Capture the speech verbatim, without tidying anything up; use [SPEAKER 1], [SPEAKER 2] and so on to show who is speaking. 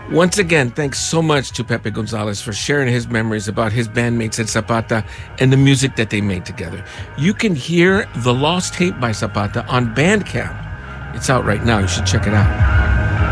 [SPEAKER 1] Once again, thanks so much to Pepe Gonzalez for sharing his memories about his bandmates at Zapata and the music that they made together. You can hear The Lost Tape by Zapata on Bandcamp. It's out right now. You should check it out.